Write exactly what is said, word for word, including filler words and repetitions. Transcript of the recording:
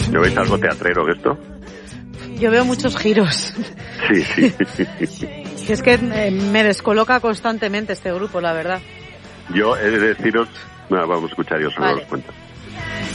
¿No veis algo teatrero esto? Yo veo muchos giros. Sí, sí. Y es que eh, me descoloca constantemente este grupo, la verdad. Yo he de deciros... Bueno, vamos a escuchar y os Vale. lo cuento.